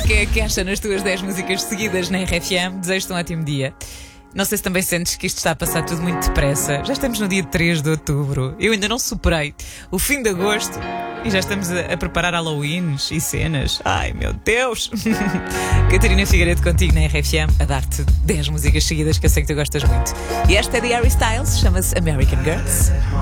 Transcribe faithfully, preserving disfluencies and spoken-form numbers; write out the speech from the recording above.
música que acha nas tuas dez músicas seguidas na R F M. Desejo-te um ótimo dia. Não sei se também sentes que isto está a passar tudo muito depressa. Já estamos no dia três de outubro. Eu ainda não superei o fim de agosto e já estamos a, a preparar Halloweens e cenas. Ai, meu Deus! Catarina Figueiredo contigo na R F M a dar-te dez músicas seguidas que eu sei que tu gostas muito. E esta é de Harry Styles, chama-se American Girls.